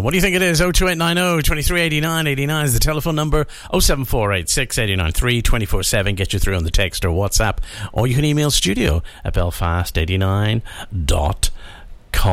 What do you think it is? 02890 2389 89 is the telephone number. 07486 893 24/7. Get you through on the text or WhatsApp. Or you can email studio at belfast89.com.